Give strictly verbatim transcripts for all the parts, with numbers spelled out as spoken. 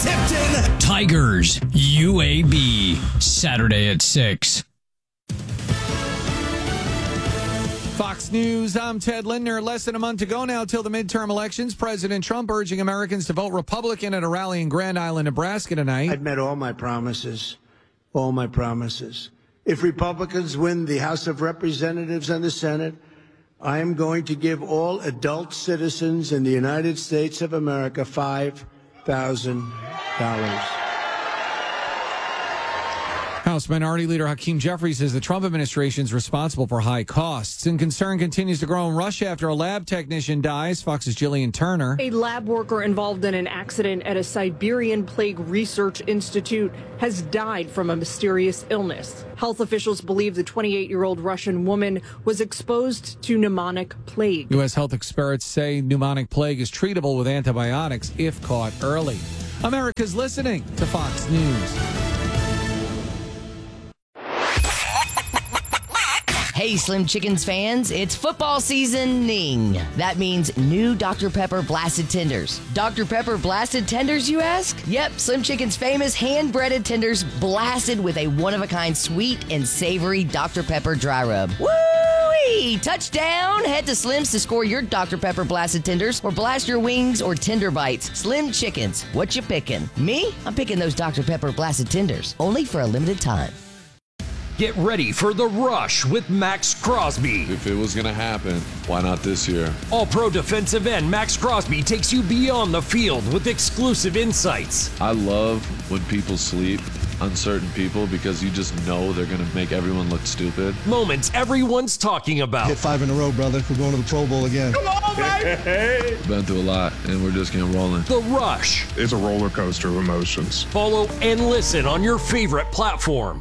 Tipton. Tigers, U A B, Saturday at six. Fox News, I'm Ted Lindner. Less than a month to go now till the midterm elections. President Trump urging Americans to vote Republican at a rally in Grand Island, Nebraska tonight. I've met all my promises, all my promises. If Republicans win the House of Representatives and the Senate, I am going to give all adult citizens in the United States of America five thousand dollars. House Minority Leader Hakeem Jeffries says the Trump administration is responsible for high costs, and concern continues to grow in Russia after a lab technician dies. Fox's Jillian Turner. A lab worker involved in an accident at a Siberian Plague Research Institute has died from a mysterious illness. Health officials believe the twenty-eight-year-old Russian woman was exposed to pneumonic plague. U S health experts say pneumonic plague is treatable with antibiotics if caught early. America's listening to Fox News. Hey, Slim Chickens fans, it's football seasoning. That means new Doctor Pepper Blasted Tenders. Doctor Pepper Blasted Tenders, you ask? Yep, Slim Chickens' famous hand-breaded tenders blasted with a one-of-a-kind sweet and savory Doctor Pepper dry rub. Woo-wee! Touchdown! Head to Slim's to score your Doctor Pepper Blasted Tenders or blast your wings or tender bites. Slim Chickens, what you picking? Me? I'm picking those Doctor Pepper Blasted Tenders, only for a limited time. Get ready for The Rush with Max Crosby. If it was going to happen, why not this year? All-pro defensive end Max Crosby takes you beyond the field with exclusive insights. I love when people sleep on certain people because you just know they're going to make everyone look stupid. Moments everyone's talking about. Hit five in a row, brother. We're going to the Pro Bowl again. Come on, baby! Been through a lot, and we're just getting rolling. The Rush. It's a roller coaster of emotions. Follow and listen on your favorite platform.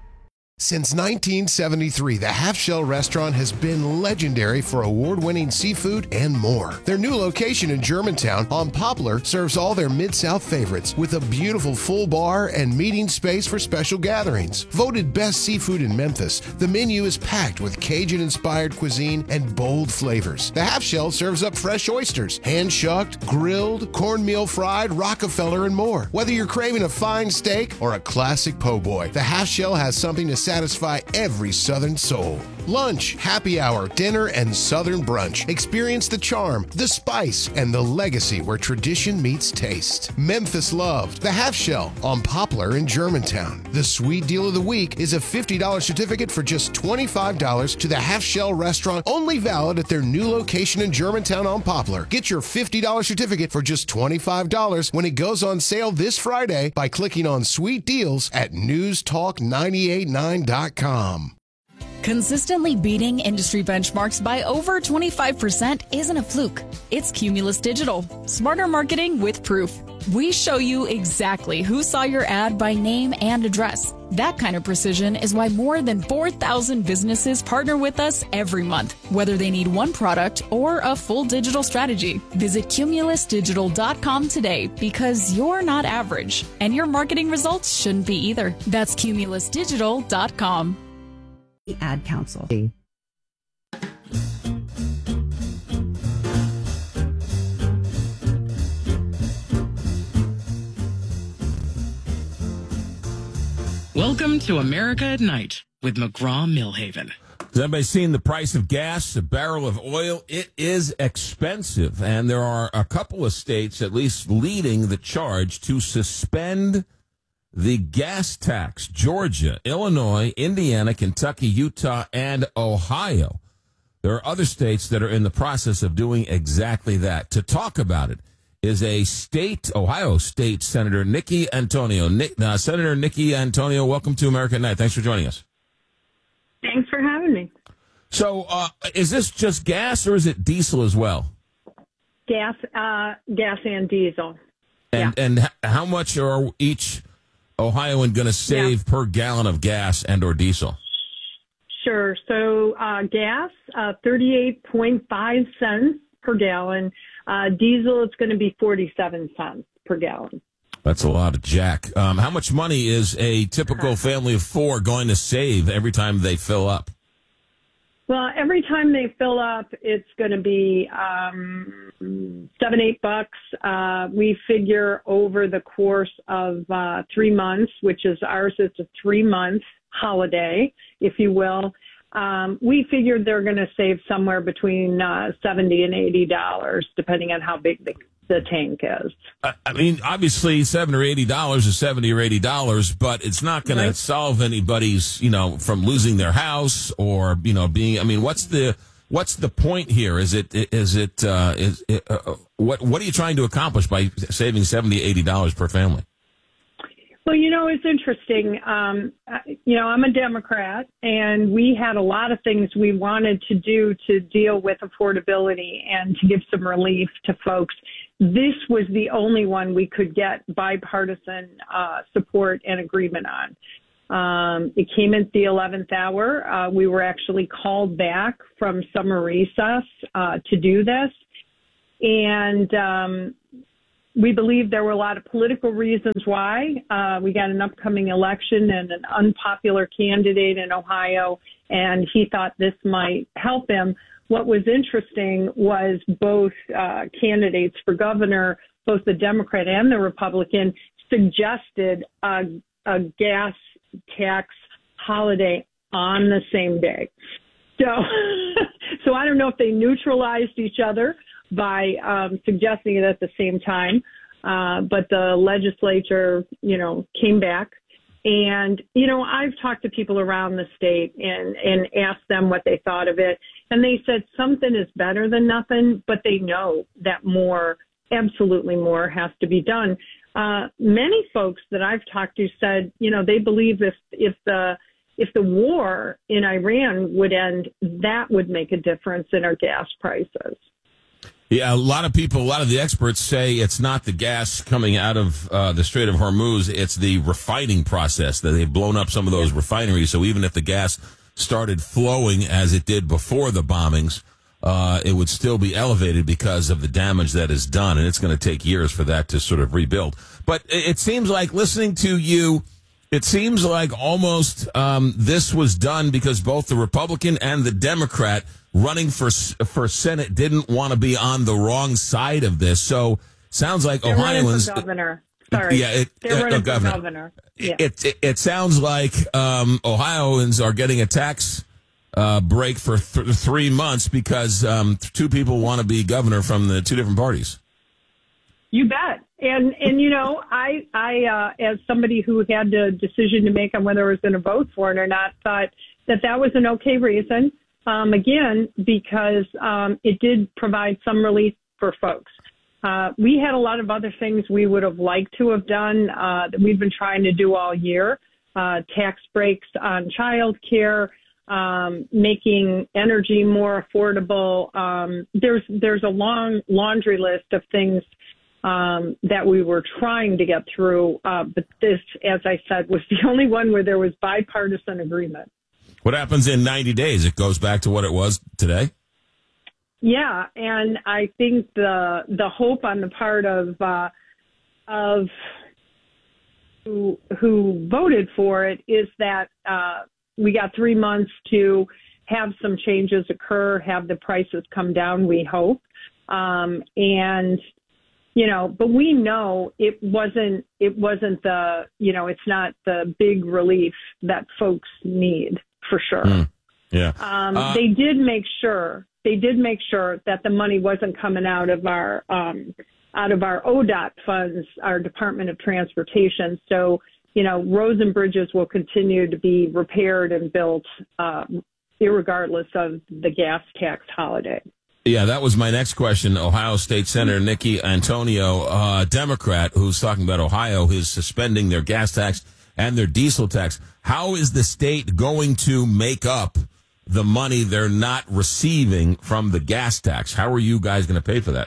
Since nineteen seventy-three, the Half Shell Restaurant has been legendary for award-winning seafood and more. Their new location in Germantown on Poplar serves all their Mid-South favorites with a beautiful full bar and meeting space for special gatherings. Voted best seafood in Memphis, the menu is packed with Cajun-inspired cuisine and bold flavors. The Half Shell serves up fresh oysters, hand-shucked, grilled, cornmeal fried, Rockefeller, and more. Whether you're craving a fine steak or a classic po' boy, the Half Shell has something to satisfy every Southern soul. Lunch, happy hour, dinner, and Southern brunch. Experience the charm, the spice, and the legacy where tradition meets taste. Memphis loved the Half Shell on Poplar in Germantown. The sweet deal of the week is a fifty dollars certificate for just twenty-five dollars to the Half Shell Restaurant, only valid at their new location in Germantown on Poplar. Get your fifty dollars certificate for just twenty-five dollars when it goes on sale this Friday by clicking on Sweet Deals at news talk nine eight nine dot com. Consistently beating industry benchmarks by over twenty-five percent isn't a fluke. It's Cumulus Digital. Smarter marketing with proof. We show you exactly who saw your ad by name and address. That kind of precision is why more than four thousand businesses partner with us every month, whether they need one product or a full digital strategy. Visit cumulus digital dot com today because you're not average, and your marketing results shouldn't be either. That's cumulus digital dot com. Ad Council. Welcome to America at Night with McGraw-Millhaven. Has anybody seen the price of gas, a barrel of oil? It is expensive, and there are a couple of states at least leading the charge to suspend the gas tax. Georgia, Illinois, Indiana, Kentucky, Utah, and Ohio. There are other states that are in the process of doing exactly that. To talk about it is a state, Ohio State Senator Nikki Antonio. Nick, uh, Senator Nikki Antonio, welcome to America at Night. Thanks for joining us. Thanks for having me. So uh, is this just gas or is it diesel as well? Gas, uh, gas and diesel. And, yeah. and how much are each Ohioan going to save yeah. per gallon of gas and or diesel? Sure. So uh, gas, uh, thirty-eight point five cents per gallon. Uh, diesel, it's going to be forty-seven cents per gallon. That's a lot of jack. Um, how much money is a typical family of four going to save every time they fill up? Well, every time they fill up, it's going to be um, seven, eight bucks. Uh, we figure over the course of uh, three months, which is ours is a three-month holiday, if you will. Um, we figured they're going to save somewhere between uh, seventy and eighty dollars, depending on how big the, the tank is. I mean, obviously, seven or eighty dollars is seventy or eighty dollars, but it's not going right. to solve anybody's, you know, from losing their house or you know being. I mean, what's the what's the point here? Is it is it uh, is it, uh, what what are you trying to accomplish by saving seventy, eighty dollars per family? Well, you know, it's interesting. Um, you know, I'm a Democrat, and we had a lot of things we wanted to do to deal with affordability and to give some relief to folks. This was the only one we could get bipartisan uh, support and agreement on. Um, it came at the eleventh hour. Uh, we were actually called back from summer recess uh, to do this. And um we believe there were a lot of political reasons why. Uh, we got an upcoming election and an unpopular candidate in Ohio, and he thought this might help him. What was interesting was both uh, candidates for governor, both the Democrat and the Republican, suggested a, a gas tax holiday on the same day. So, so I don't know if they neutralized each other by um, suggesting it at the same time. Uh, but the legislature, you know, came back. And, you know, I've talked to people around the state and, and asked them what they thought of it. And they said something is better than nothing, but they know that more, absolutely more has to be done. Uh, many folks that I've talked to said, you know, they believe if, if the if the war in Iran would end, that would make a difference in our gas prices. Yeah, a lot of people, a lot of the experts say it's not the gas coming out of uh, the Strait of Hormuz, it's the refining process, that they've blown up some of those refineries. So even if the gas started flowing as it did before the bombings, uh, it would still be elevated because of the damage that is done. And it's going to take years for that to sort of rebuild. But it seems like listening to you, it seems like almost um, this was done because both the Republican and the Democrat running for for Senate didn't want to be on the wrong side of this. So sounds like They're Ohioans. Running for governor. Sorry. Yeah, it, They're running uh, for governor. governor. Yeah. It, it it sounds like um, Ohioans are getting a tax uh, break for th- three months because um, two people want to be governor from the two different parties. You bet. And, and you know, I, I uh, as somebody who had a decision to make on whether I was going to vote for it or not, thought that that was an okay reason. Um, again, because um, it did provide some relief for folks. Uh, we had a lot of other things we would have liked to have done uh, that we've been trying to do all year. Uh, tax breaks on child care, um, making energy more affordable. Um, there's there's a long laundry list of things um, that we were trying to get through. Uh, but this, as I said, was the only one where there was bipartisan agreement. What happens in ninety days? It goes back to what it was today? Yeah, and I think the the hope on the part of uh, of who, who voted for it is that uh, we got three months to have some changes occur, have the prices come down, we hope. Um, and, you know, but we know it wasn't, it wasn't the, you know, it's not the big relief that folks need. For sure. Mm, yeah. Um, uh, they did make sure they did make sure that the money wasn't coming out of our um, out of our O D O T funds, our Department of Transportation. So, you know, roads and bridges will continue to be repaired and built, uh, irregardless of the gas tax holiday. Yeah, that was my next question. Ohio State Senator Nikki Antonio, uh, Democrat, who's talking about Ohio, who's suspending their gas tax and their diesel tax. How is the state going to make up the money they're not receiving from the gas tax? How are you guys going to pay for that?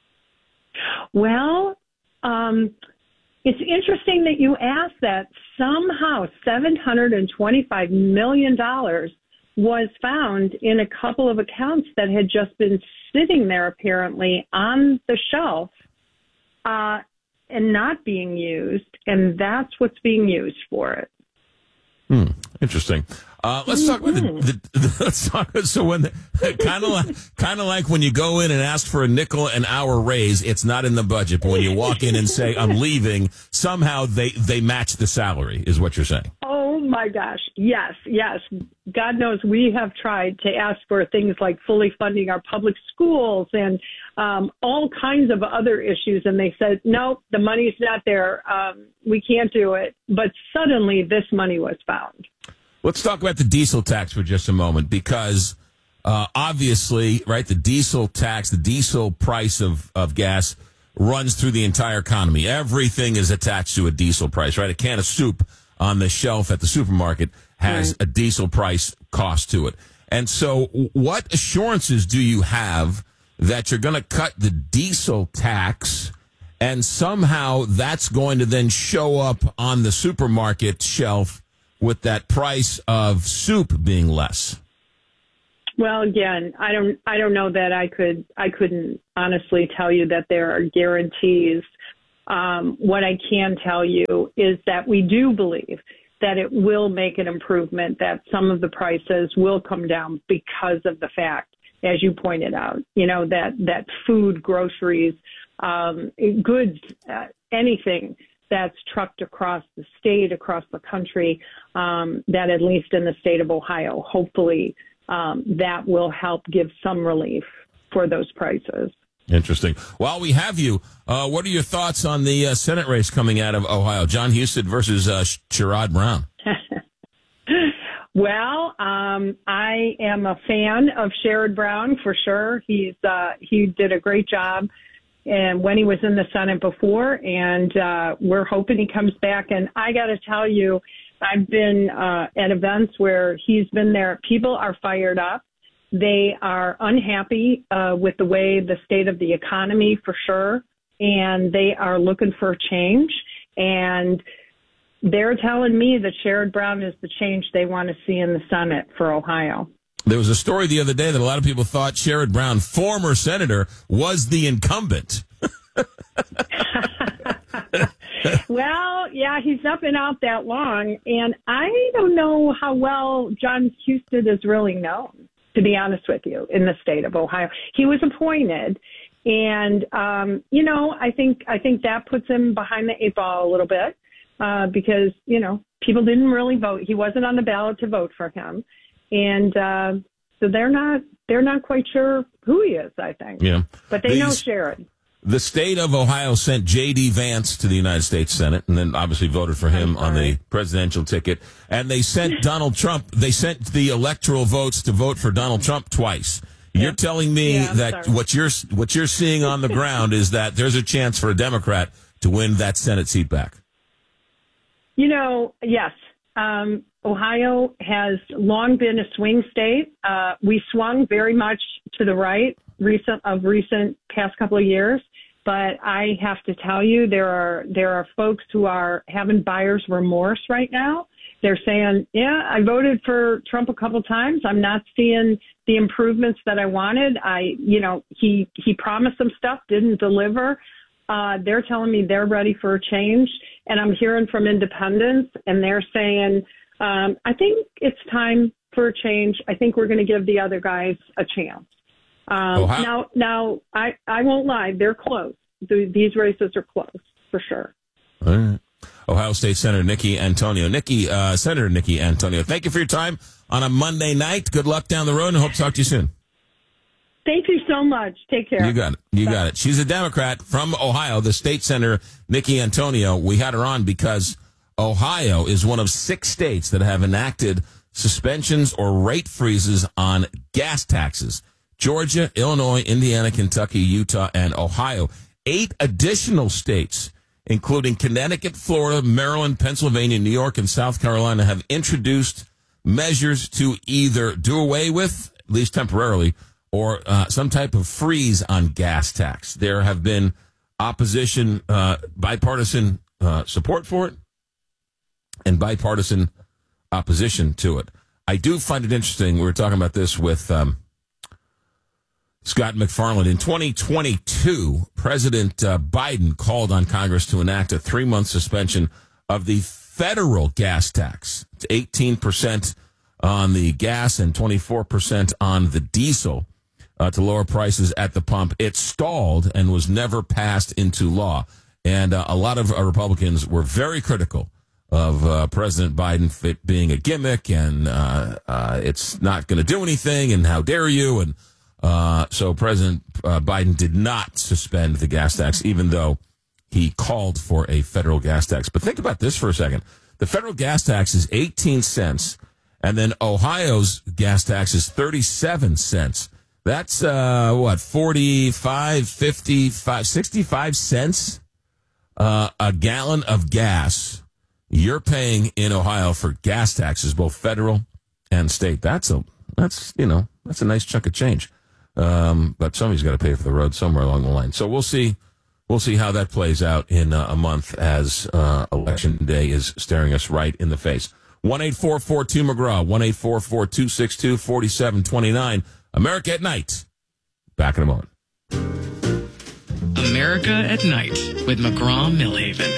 Well, um, it's interesting that you asked that. Somehow seven hundred twenty-five million dollars was found in a couple of accounts that had just been sitting there apparently on the shelf uh, and not being used. And that's what's being used for it. Hmm. Interesting. Uh, let's talk about the, the, the let's talk. So when kind of like kind of like when you go in and ask for a nickel an hour raise, it's not in the budget. But when you walk in and say I'm leaving, somehow they they match the salary. Is what you're saying? Oh my gosh, yes, yes. God knows we have tried to ask for things like fully funding our public schools and um, all kinds of other issues, and they said no, the money's not there. Um, we can't do it. But suddenly, this money was found. Let's talk about the diesel tax for just a moment, because uh, obviously, right, the diesel tax, the diesel price of, of gas runs through the entire economy. Everything is attached to a diesel price, right? A can of soup on the shelf at the supermarket has right. a diesel price cost to it. And so what assurances do you have that you're going to cut the diesel tax and somehow that's going to then show up on the supermarket shelf with that price of soup being less? Well, again, I don't, I don't know that I could, I couldn't honestly tell you that there are guarantees. Um, what I can tell you is that we do believe that it will make an improvement, that some of the prices will come down because of the fact, as you pointed out, you know, that, that food, groceries, um, goods, uh, anything that's trucked across the state, across the country, um, that at least in the state of Ohio, hopefully um, that will help give some relief for those prices. Interesting. While we have you, uh, what are your thoughts on the uh, Senate race coming out of Ohio? John Husted versus uh, Sherrod Brown. Well, um, I am a fan of Sherrod Brown for sure. He's uh, he did a great job. And when he was in the Senate before, and uh, we're hoping he comes back. And I got to tell you, I've been uh, at events where he's been there. People are fired up. They are unhappy uh, with the way the state of the economy, for sure, and they are looking for change. And they're telling me that Sherrod Brown is the change they want to see in the Senate for Ohio. There was a story the other day that a lot of people thought Sherrod Brown, former senator, was the incumbent. Well, yeah, he's not been out that long, and I don't know how well John Husted is really known, to be honest with you, in the state of Ohio. He was appointed, and um, you know, I think I think that puts him behind the eight ball a little bit uh, because you know people didn't really vote. He wasn't on the ballot to vote for him. And uh, so they're not they're not quite sure who he is, I think. Yeah. But they These, know Sherrod. The state of Ohio sent J D. Vance to the United States Senate and then obviously voted for him on the presidential ticket. And they sent Donald Trump, they sent the electoral votes to vote for Donald Trump twice. You're telling me yeah, that sorry. what you're what you're seeing on the ground is that there's a chance for a Democrat to win that Senate seat back. You know, yes. Um, Ohio has long been a swing state. Uh, we swung very much to the right recent of recent past couple of years, but I have to tell you, there are there are folks who are having buyer's remorse right now. They're saying, "Yeah, I voted for Trump a couple times. I'm not seeing the improvements that I wanted. I, you know, he he promised some stuff, didn't deliver." Uh, they're telling me they're ready for a change, and I'm hearing from independents, and they're saying, um, I think it's time for a change. I think we're going to give the other guys a chance. Um, oh, now, now I, I won't lie, they're close. The, these races are close, for sure. All right. Ohio State Senator Nikki Antonio. Nikki, uh, Senator Nikki Antonio, thank you for your time on a Monday night. Good luck down the road, and hope to talk to you soon. Thank you so much. Take care. You got it. You Bye. got it. She's a Democrat from Ohio, the state senator, Nikki Antonio. We had her on because Ohio is one of six states that have enacted suspensions or rate freezes on gas taxes. Georgia, Illinois, Indiana, Kentucky, Utah, and Ohio. Eight additional states, including Connecticut, Florida, Maryland, Pennsylvania, New York, and South Carolina, have introduced measures to either do away with, at least temporarily, or uh, some type of freeze on gas tax. There have been opposition, uh, bipartisan uh, support for it, and bipartisan opposition to it. I do find it interesting. We were talking about this with um, Scott McFarland. In twenty twenty-two, President uh, Biden called on Congress to enact a three-month suspension of the federal gas tax to eighteen percent on the gas and twenty-four percent on the diesel uh, to lower prices at the pump. It stalled and was never passed into law. And uh, a lot of uh, Republicans were very critical of uh, President Biden for it being a gimmick and uh, uh, it's not going to do anything and how dare you. And uh, so President uh, Biden did not suspend the gas tax, even though he called for a federal gas tax. But think about this for a second. The federal gas tax is eighteen cents, and then Ohio's gas tax is thirty-seven cents. That's, uh, what, forty-five, fifty-five, sixty-five cents uh, a gallon of gas you're paying in Ohio for gas taxes, both federal and state. That's, a that's you know, that's a nice chunk of change. Um, but somebody's got to pay for the road somewhere along the line. So we'll see. We'll see how that plays out in uh, a month as uh, Election Day is staring us right in the face. one eight four four two McGraw, one eight four four two six two four seven two nine. America at Night. Back in a moment. America at Night with McGraw Millhaven.